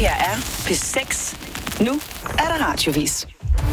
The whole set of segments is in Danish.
her er P6. Nu er der radiovis.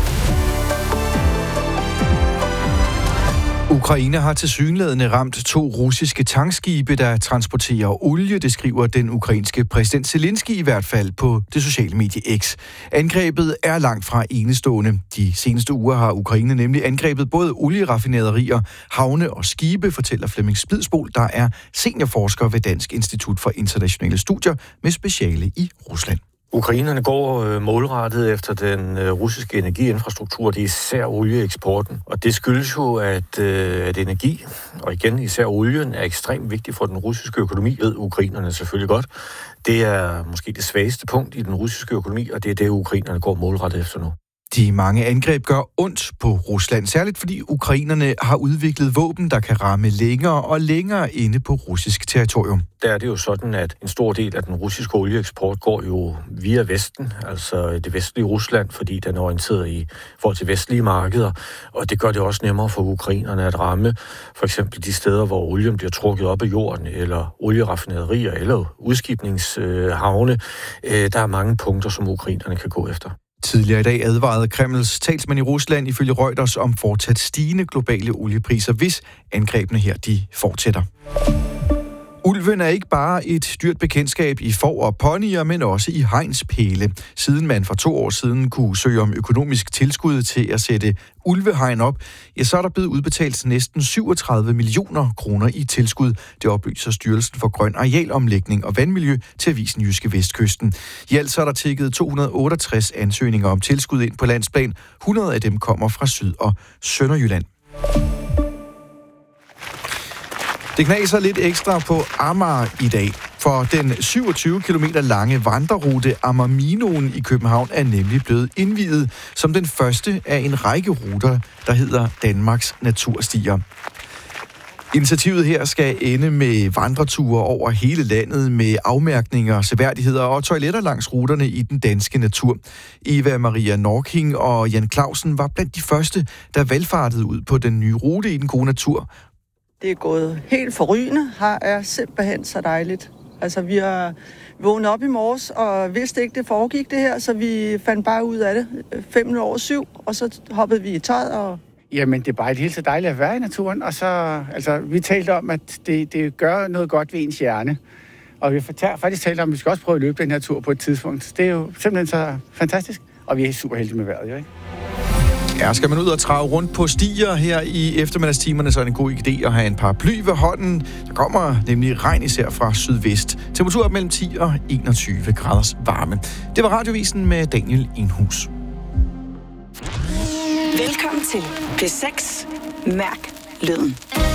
Ukraine har tilsyneladende ramt 2 russiske tankskibe, der transporterer olie, det skriver den ukrainske præsident Zelensky i hvert fald på det sociale medie X. Angrebet er langt fra enestående. De seneste uger har Ukraine nemlig angrebet både olieraffinaderier, havne og skibe, fortæller Flemming Spidsbol, der er seniorforsker ved Dansk Institut for Internationale Studier med speciale i Rusland. Ukrainerne går målrettet efter den russiske energiinfrastruktur, det er især olieeksporten. Og det skyldes jo, at energi, og igen især olien, er ekstremt vigtig for den russiske økonomi, ved ukrainerne selvfølgelig godt. Det er måske det svageste punkt i den russiske økonomi, og det er det, ukrainerne går målrettet efter nu. De mange angreb gør ondt på Rusland, særligt fordi ukrainerne har udviklet våben, der kan ramme længere og længere inde på russisk territorium. Der er det jo sådan, at en stor del af den russiske olieeksport går jo via Vesten, altså det vestlige Rusland, fordi den er orienteret i forhold til vestlige markeder, og det gør det også nemmere for ukrainerne at ramme for eksempel de steder, hvor olien bliver trukket op af jorden, eller olieraffinaderier, eller udskibningshavne. Der er mange punkter, som ukrainerne kan gå efter. Tidligere i dag advarede Kremls talsmand i Rusland ifølge Reuters om fortsat stigende globale oliepriser, hvis angrebene her de fortsætter. Ulven er ikke bare et dyrt bekendtskab i får og ponyer, men også i hegnspæle. Siden man for 2 år siden kunne søge om økonomisk tilskud til at sætte ulvehegn op, ja, så er der blevet udbetalt næsten 37 millioner kroner i tilskud. Det oplyser Styrelsen for Grøn Arealomlægning og Vandmiljø til avisen Jyske Vestkysten. I alt så er der tikket 268 ansøgninger om tilskud ind på landsplan. 100 af dem kommer fra Syd- og Sønderjylland. Det knaser lidt ekstra på Amager i dag, for den 27 km lange vandrerute Amagerminoen i København er nemlig blevet indviet som den første af en række ruter, der hedder Danmarks Naturstier. Initiativet her skal ende med vandreture over hele landet med afmærkninger, seværdigheder og toiletter langs ruterne i den danske natur. Eva Maria Norking og Jan Clausen var blandt de første, der valgfartede ud på den nye rute i den gode natur. Det er gået helt forrygende. Her er simpelthen så dejligt. Altså, vi har vågnet op i morges og vidste ikke, det foregik det her, så vi fandt bare ud af det 7:05, og så hoppede vi i tøjet. Og Jamen, det er bare helt så dejligt at være i naturen, og så, vi talte om, at det gør noget godt ved ens hjerne. Og vi har faktisk talt om, at vi skal også prøve at løbe den her tur på et tidspunkt. Det er jo simpelthen så fantastisk, og vi er super heldige med vejret, jo ikke? Ja, skal man ud og trave rundt på stier her i eftermiddagstimerne, så er det en god idé at have en paraply ved hånden. Der kommer nemlig regn især fra sydvest. Temperatur mellem 10 og 21 graders varme. Det var Radiovisen med Daniel Enhus. Velkommen til P6. Mærk lyden.